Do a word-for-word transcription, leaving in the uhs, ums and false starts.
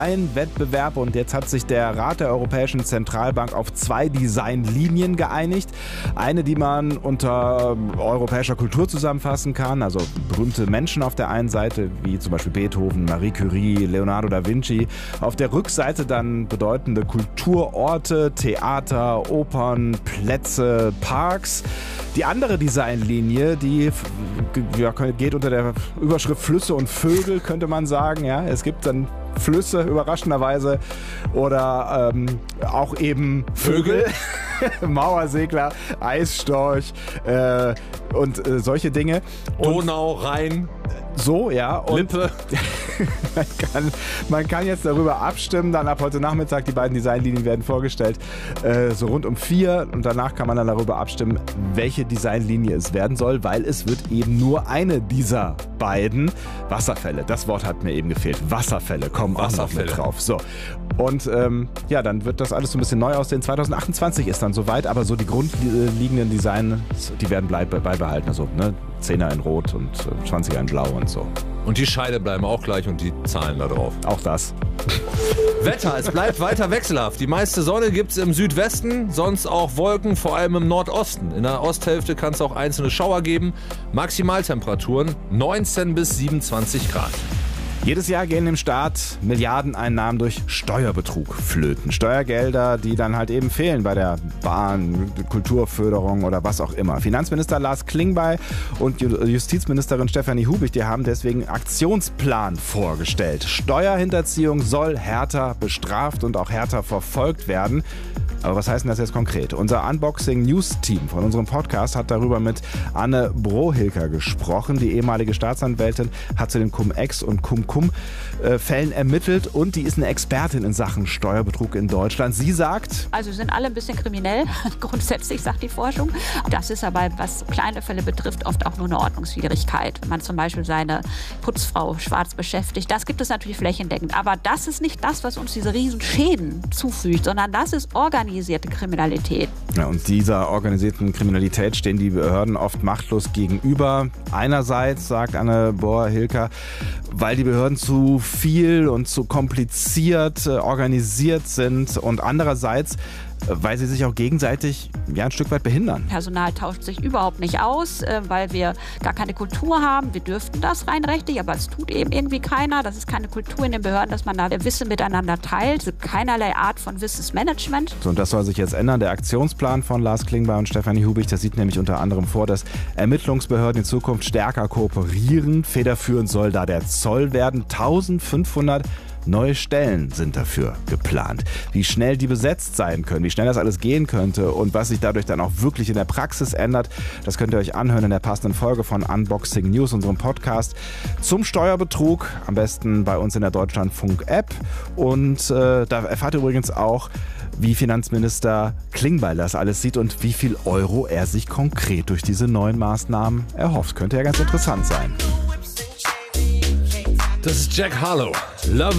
Ein Wettbewerb und jetzt hat sich der Rat der Europäischen Zentralbank auf zwei Designlinien geeinigt. Eine, die man unter europäischer Kultur zusammenfassen kann, also berühmte Menschen auf der einen Seite, wie zum Beispiel Beethoven, Marie Curie, Leonardo da Vinci. Auf der Rückseite dann bedeutende Kulturorte, Theater, Opern, Plätze, Parks. Die andere Designlinie, die ja, geht unter der Überschrift Flüsse und Vögel, könnte man sagen. Ja, es gibt dann Flüsse, überraschenderweise, oder ähm, auch eben Vögel, Mauersegler, Eisstorch äh, und äh, solche Dinge. Und Donau, Rhein. So, ja. Und Lippe. man, kann, man kann jetzt darüber abstimmen. Dann ab heute Nachmittag, die beiden Designlinien werden vorgestellt, äh, so rund um vier. Und danach kann man dann darüber abstimmen, welche Designlinie es werden soll, weil es wird eben nur eine dieser beiden Wasserfälle. Das Wort hat mir eben gefehlt. Wasserfälle kommen auch noch mit drauf. So. Und ähm, ja, dann wird das alles so ein bisschen neu aussehen. zwanzig achtundzwanzig ist dann soweit, aber so die grundlegenden Designs, die werden bleib, beibehalten. Also ne, Zehner in Rot und Zwanziger in Blau und so. Und die Scheide bleiben auch gleich und die Zahlen da drauf. Auch das. Wetter, es bleibt weiter wechselhaft. Die meiste Sonne gibt es im Südwesten, sonst auch Wolken, vor allem im Nordosten. In der Osthälfte kann es auch einzelne Schauer geben. Maximaltemperaturen neunzehn bis siebenundzwanzig Grad. Jedes Jahr gehen dem Staat Milliardeneinnahmen durch Steuerbetrug flöten. Steuergelder, die dann halt eben fehlen bei der Bahn, Kulturförderung oder was auch immer. Finanzminister Lars Klingbeil und Justizministerin Stefanie Hubig, die haben deswegen einen Aktionsplan vorgestellt. Steuerhinterziehung soll härter bestraft und auch härter verfolgt werden. Aber was heißt denn das jetzt konkret? Unser Unboxing-News-Team von unserem Podcast hat darüber mit Anne Brohilker gesprochen. Die ehemalige Staatsanwältin hat zu den Cum-Ex- und Cum-Cum-Fällen ermittelt und die ist eine Expertin in Sachen Steuerbetrug in Deutschland. Sie sagt... Also sind alle ein bisschen kriminell, grundsätzlich sagt die Forschung. Das ist aber, was kleine Fälle betrifft, oft auch nur eine Ordnungswidrigkeit. Wenn man zum Beispiel seine Putzfrau schwarz beschäftigt, das gibt es natürlich flächendeckend. Aber das ist nicht das, was uns diese riesen Schäden zufügt, sondern das ist organisiert. Organisierte Kriminalität. Ja, und dieser organisierten Kriminalität stehen die Behörden oft machtlos gegenüber. Einerseits, sagt Anne Brohilker, weil die Behörden zu viel und zu kompliziert äh, organisiert sind und andererseits, weil sie sich auch gegenseitig ja, ein Stück weit behindern. Personal tauscht sich überhaupt nicht aus, äh, weil wir gar keine Kultur haben. Wir dürften das rein rechtlich, aber es tut eben irgendwie keiner. Das ist keine Kultur in den Behörden, dass man da Wissen miteinander teilt. Also keinerlei Art von Wissensmanagement. So, und das soll sich jetzt ändern. Der Aktionsplan von Lars Klingbeil und Stefanie Hubig, das sieht nämlich unter anderem vor, dass Ermittlungsbehörden in Zukunft stärker kooperieren. Federführend soll da der Zoll werden. eintausendfünfhundert neue Stellen sind dafür geplant. Wie schnell die besetzt sein können, wie schnell das alles gehen könnte und was sich dadurch dann auch wirklich in der Praxis ändert, das könnt ihr euch anhören in der passenden Folge von Unboxing News, unserem Podcast zum Steuerbetrug. Am besten bei uns in der Deutschlandfunk-App. Und äh, da erfahrt ihr übrigens auch, wie Finanzminister Klingbeil das alles sieht und wie viel Euro er sich konkret durch diese neuen Maßnahmen erhofft. Könnte ja ganz interessant sein. Das ist Jack Harlow. Love